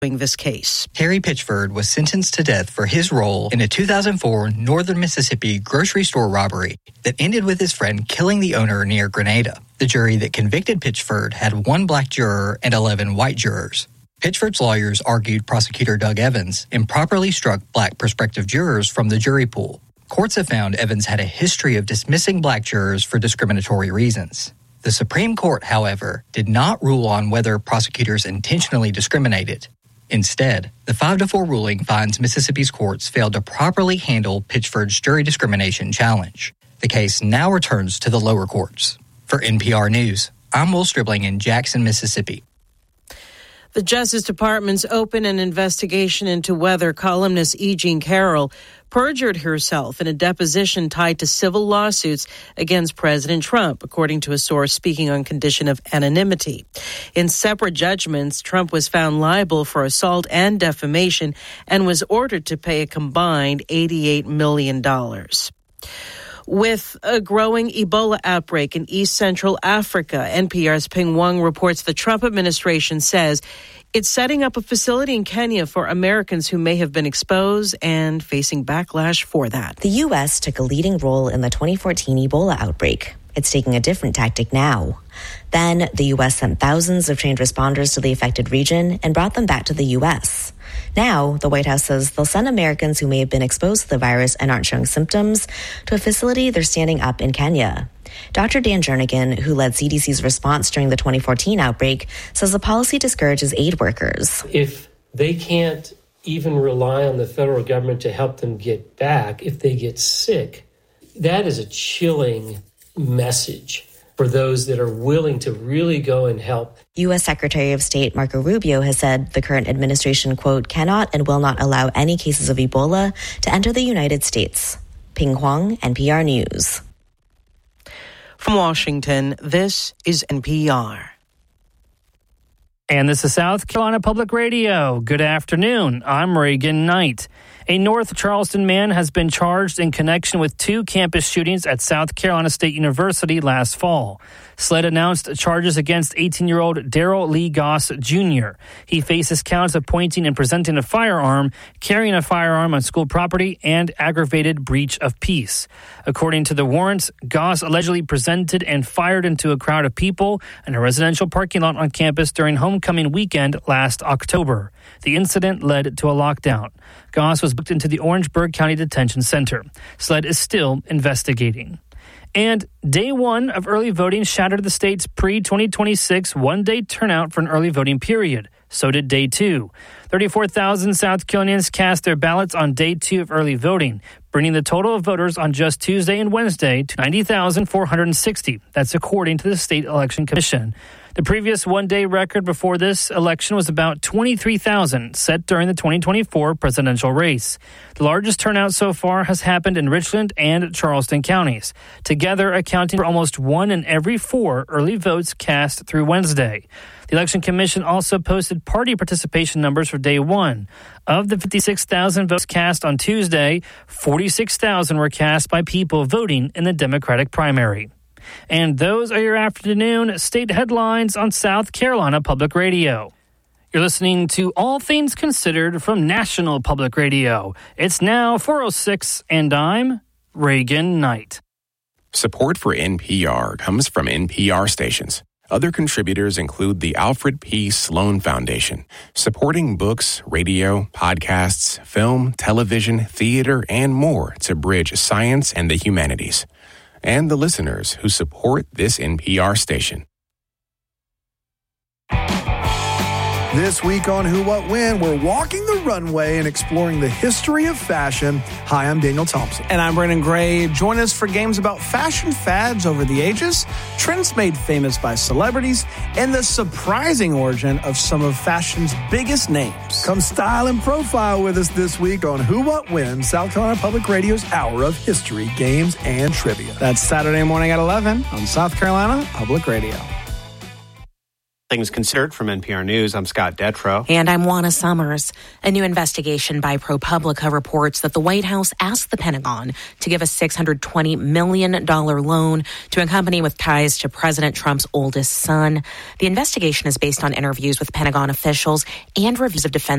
this case. Terry Pitchford was sentenced to death for his role in a 2004 northern Mississippi grocery store robbery that ended with his friend killing the owner near Grenada. The jury that convicted Pitchford had 1 black juror and 11 white jurors. Pitchford's lawyers argued prosecutor Doug Evans improperly struck black prospective jurors from the jury pool. Courts have found Evans had a history of dismissing black jurors for discriminatory reasons. The Supreme Court, however, did not rule on whether prosecutors intentionally discriminated. Instead, the 5-4 ruling finds Mississippi's courts failed to properly handle Pitchford's jury discrimination challenge. The case now returns to the lower courts. For NPR News, I'm Will Stribling in Jackson, Mississippi. The Justice Department's opened an investigation into whether columnist E. Jean Carroll perjured herself in a deposition tied to civil lawsuits against President Trump, according to a source speaking on condition of anonymity. In separate judgments, Trump was found liable for assault and defamation and was ordered to pay a combined $88 million. With a growing Ebola outbreak in East Central Africa, NPR's Ping Wang reports the Trump administration says it's setting up a facility in Kenya for Americans who may have been exposed and facing backlash for that. The U.S. took a leading role in the 2014 Ebola outbreak. It's taking a different tactic now. Then, the U.S. sent thousands of trained responders to the affected region and brought them back to the U.S. Now, the White House says they'll send Americans who may have been exposed to the virus and aren't showing symptoms to a facility they're standing up in Kenya. Dr. Dan Jernigan, who led CDC's response during the 2014 outbreak, says the policy discourages aid workers. If they can't even rely on the federal government to help them get back if they get sick, that is a chilling message for those that are willing to really go and help. U.S. Secretary of State Marco Rubio has said the current administration, quote, cannot and will not allow any cases of Ebola to enter the United States. Ping Huang, NPR News. From Washington, this is NPR. And this is South Carolina Public Radio. Good afternoon. I'm Reagan Knight. A North Charleston man has been charged in connection with 2 campus shootings at South Carolina State University last fall. SLED announced charges against 18-year-old Daryl Lee Goss Jr. He faces counts of pointing and presenting a firearm, carrying a firearm on school property, and aggravated breach of peace. According to the warrants, Goss allegedly presented and fired into a crowd of people in a residential parking lot on campus during homecoming weekend last October. The incident led to a lockdown. Goss was booked into the Orangeburg County Detention Center. SLED is still investigating. And day 1 of early voting shattered the state's pre-2026 one-day turnout for an early voting period. So did day 2. 34,000 South Carolinians cast their ballots on day 2 of early voting, bringing the total of voters on just Tuesday and Wednesday to 90,460. That's according to the State Election Commission. The previous one-day record before this election was about 23,000, set during the 2024 presidential race. The largest turnout so far has happened in Richland and Charleston counties, together accounting for almost 1 in every 4 early votes cast through Wednesday. The Election Commission also posted party participation numbers for day 1. Of the 56,000 votes cast on Tuesday, 46,000 were cast by people voting in the Democratic primary. And those are your afternoon state headlines on South Carolina Public Radio. You're listening to All Things Considered from National Public Radio. It's now 4:06, and I'm Reagan Knight. Support for NPR comes from NPR stations. Other contributors include the Alfred P. Sloan Foundation, supporting books, radio, podcasts, film, television, theater, and more to bridge science and the humanities. And the listeners who support this NPR station. This week on Who, What, When, we're walking the runway and exploring the history of fashion. Hi, I'm Daniel Thompson. And I'm Brennan Gray. Join us for games about fashion fads over the ages, trends made famous by celebrities, and the surprising origin of some of fashion's biggest names. Come style and profile with us this week on Who, What, When, South Carolina Public Radio's Hour of History, Games, and Trivia. That's Saturday morning at 11 on South Carolina Public Radio. Things Considered from NPR News. I'm Scott Detrow. And I'm Juana Summers. A new investigation by ProPublica reports that the White House asked the Pentagon to give a $620 million loan to a company with ties to President Trump's oldest son. The investigation is based on interviews with Pentagon officials and reviews of defense